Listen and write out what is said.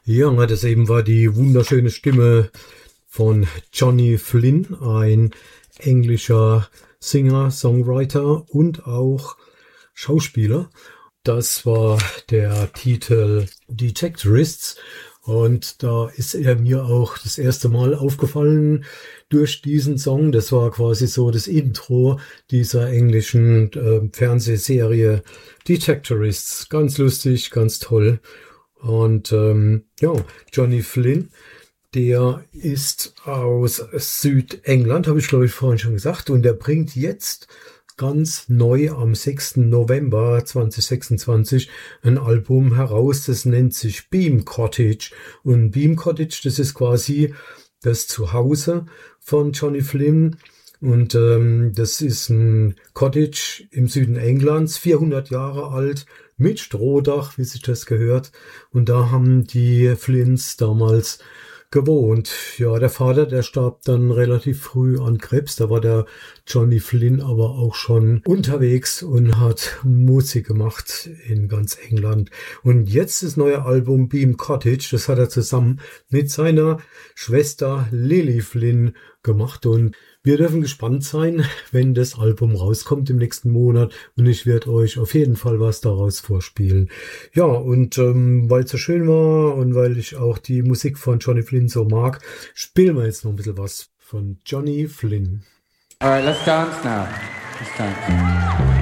Ja, das eben war die wunderschöne Stimme von Johnny Flynn, ein englischer Singer, Songwriter und auch Schauspieler. Das war der Titel Detectorists und da ist er mir auch das erste Mal aufgefallen durch diesen Song. Das war quasi so das Intro dieser englischen Fernsehserie Detectorists. Ganz lustig, ganz toll. Und ja, Johnny Flynn, der ist aus Südengland, habe ich glaube ich vorhin schon gesagt, und der bringt jetzt ganz neu am 6. November 2026 ein Album heraus, das nennt sich Beam Cottage. Und Beam Cottage, das ist quasi das Zuhause von Johnny Flynn. Und das ist ein Cottage im Süden Englands, 400 Jahre alt, mit Strohdach, wie sich das gehört. Und da haben die Flynns damals gewohnt. Ja, der Vater, der starb dann relativ früh an Krebs. Da war der Johnny Flynn aber auch schon unterwegs und hat Musik gemacht in ganz England. Und jetzt das neue Album Beam Cottage, das hat er zusammen mit seiner Schwester Lily Flynn gemacht. Und wir dürfen gespannt sein, wenn das Album rauskommt im nächsten Monat. Und ich werde euch auf jeden Fall was daraus vorspielen. Ja, und weil es so schön war und weil ich auch die Musik von Johnny Flynn so mag, spielen wir jetzt noch ein bisschen was von Johnny Flynn. All right, let's dance now. Let's dance.